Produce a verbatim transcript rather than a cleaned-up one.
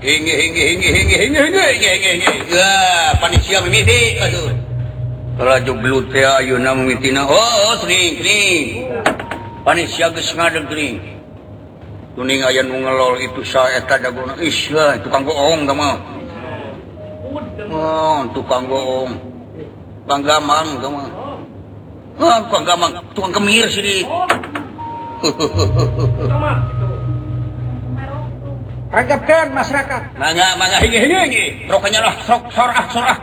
tuning aya nu ngelol itu saya eta daguna isya tukang bohong mah oh tukang bohong tukang gamang mah ah tukang gamang tukang kemir sih Tanggapkan masyarakat. Mangga mangga hingi hingi. Rokanya lah sok sorah sorah.